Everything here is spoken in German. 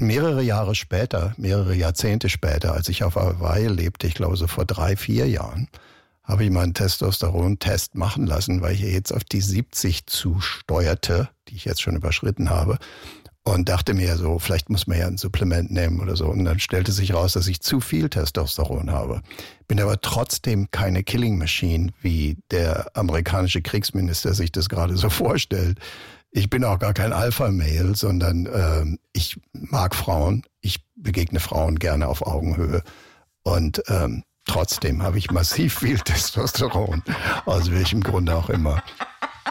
mehrere Jahre später, mehrere Jahrzehnte später, als ich auf Hawaii lebte, ich glaube so vor 3-4 Jahren, habe ich mal einen Testosteron-Test machen lassen, weil ich jetzt auf die 70 zusteuerte, die ich jetzt schon überschritten habe. Und dachte mir so, vielleicht muss man ja ein Supplement nehmen oder so. Und dann stellte sich raus, dass ich zu viel Testosteron habe. Bin aber trotzdem keine Killing Machine, wie der amerikanische Kriegsminister sich das gerade so vorstellt. Ich bin auch gar kein Alpha-Male, sondern ich mag Frauen. Ich begegne Frauen gerne auf Augenhöhe. Und trotzdem habe ich massiv viel Testosteron, aus welchem Grunde auch immer.